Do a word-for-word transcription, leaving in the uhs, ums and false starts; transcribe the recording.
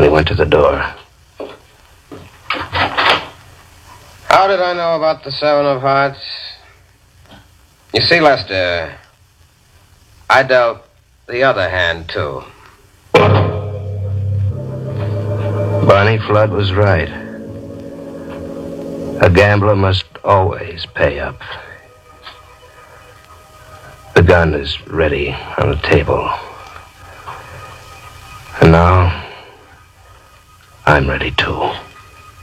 went to the door. How did I know about the Seven of Hearts? You see, Lester, I dealt the other hand, too. Barney Flood was right. A gambler must always pay up. The gun is ready on the table. And now, I'm ready too.